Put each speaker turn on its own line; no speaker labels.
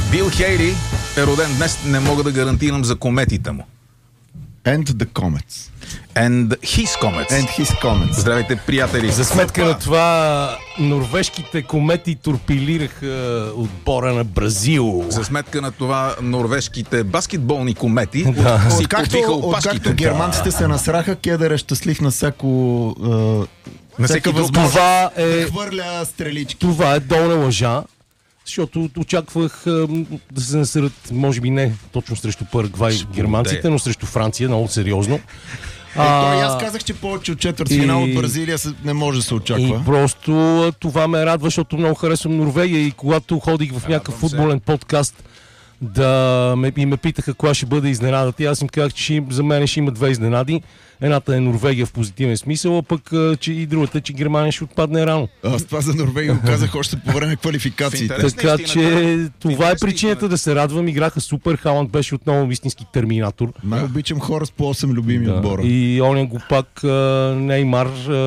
Бил Хейли е роден днес, не мога да гарантирам за кометите му.
And the comets.
And his comets.
And his comets.
Здравейте, приятели.
За сметка на това, норвежките комети торпилираха отбора на Бразил.
За сметка на това, норвежките баскетболни комети си
Откакто
опашките.
германците се насраха, Кедър е щастлив на всяко...
На всеки друг
Това е,
хвърля стрелички.
това е долна лъжа, защото очаквах да се насърят, може би не точно срещу Парагвай германците, но срещу Франция, много сериозно.
Той аз казах, че повече от четвъртфинал от Бразилия не може да се очаква.
И просто това ме радва, защото много харесвам Норвегия и когато ходих в някакъв футболен подкаст и ме питаха коя ще бъде изненадата. Аз им казах, че за мен ще има две изненади. Едната е Норвегия в позитивен смисъл, а пък че и другата, че Германия ще отпадне рано.
Аз това за Норвегия го казах още по време на квалификациите.
Така че това е причината да се радвам. Играха супер. Халанд беше отново истински терминатор.
Най-обичам хора с по 8 любими отбора.
И оня го пак Неймар